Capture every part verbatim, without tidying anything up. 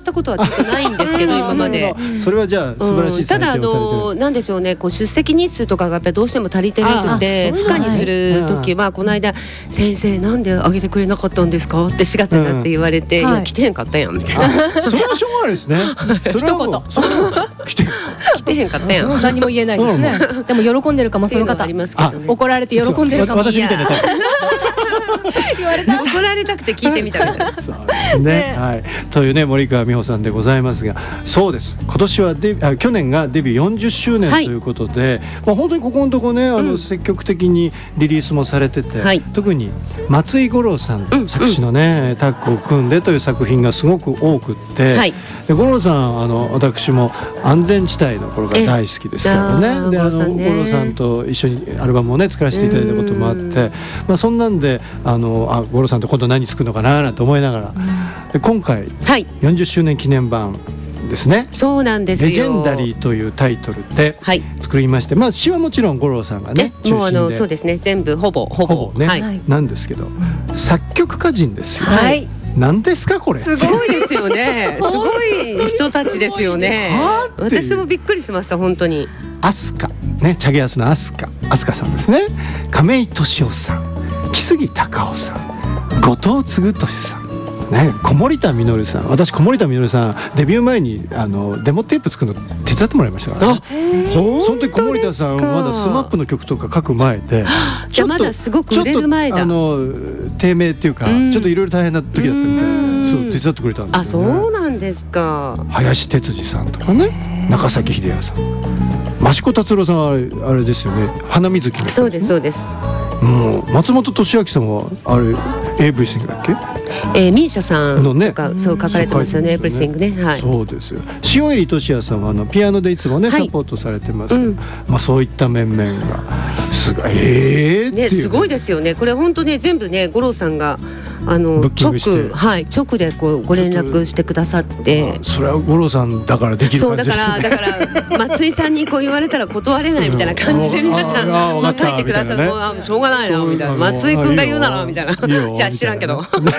ったことはちょっとないんですけど今まで。 それはじゃあ素晴らしい採点をされてる、うん、ただあのなんでしょうね、こう出席日数とかがやっぱりどうしても足りてなくて付加にする時はこの間先生なんであげてくれなかったんですかってしがつになって言われて、うん、いや来てへんかったやんみたいな。 それはしょうがないですね。それはもう来て来てへんかったやん。 何も言えないですね。でも喜んでるかもその方、ね、怒られて喜んでるかも。 私みたいなタイプ言われた怒られたくて聞いてみたみたいな。 そうですね、はい、というね森川美穂さんでございますが、そうです今年はデビあ去年がデビューよんじゅっしゅうねんということで、はい、まあ、本当にここのとこねあの、うん、積極的にリリースもされてて、はい、特に松井五郎さん、うん、作詞のね、うん、タッグを組んでという作品がすごく多くって、はい、で五郎さんあの私も安全地帯の頃が大好きですからね。であの五郎さんと一緒にアルバムをね作らせていただいたこともあって、まあ、そんなんであのあ五郎さんと今度何作るのかななんて思いながら、で今回、はい、よんじゅっしゅうねん記念版ですね。 そうなんですよ。 レジェンダリーというタイトルで作りまして、はい、まあ詩はもちろん五郎さんがね中心で、もうあのそうですね全部ほぼほぼ、ほぼね、はい、 なんですけど作曲家陣ですよ、 はい、 何ですかこれ。 すごいですよね。すごい人たちですよね。私もびっくりしました本当に。 飛鳥ね、チャゲアスの飛鳥飛鳥さんですね。亀井俊夫さん、木杉隆夫さん、後藤嗣俊さんね、小森田実さん。私小森田実さんデビュー前にあのデモテープ作るの手伝ってもらいましたからね。その時小森田さんまだスマップの曲とか書く前でじゃあまだすごく売れる前だ。 あの低迷っていうか、うん、ちょっといろいろ大変な時だったみたいで、そう手伝ってくれたんですよね。 あ、そうなんですか。 林哲司さんとかね、中崎秀也さん、益子達郎さんはあれ、あれですよね、花水木の、ね、 そうですそうです。 もう松本俊明さんはあれエイブリシングだっけ、 えー、ミーシャさんとか、ね、そう書かれてますよね、エイブリシングね、はい、 そうですよ。塩入俊也さんはあのピアノでいつもね、はい、サポートされてますけど、うん、まあ、そういった面々がすごい、えーっていうね、 すごいですよね。これ本当ね全部ね五郎さんがあの直、はい、直でこうご連絡してくださって、 それは五郎さんだからできる感じですね。 そうだからだから松井さんにこう言われたら断れないみたいな感じで皆さん、まあ、書いてくださる、ね、もうしょうがないなみたいな、松井君が言うならみたいな、いや知らんけど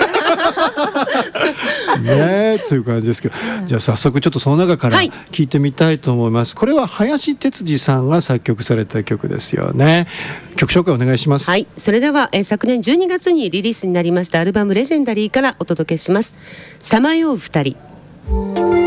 ねという感じですけど、じゃあ早速ちょっとその中から聞いてみたいと思います。これは林哲司さんが作曲された曲ですよね。曲紹介お願いします。 はい、それでは、えー、昨年じゅうにがつにリリースになりましたアルバムレジェンダリーからお届けします。さまよう二人。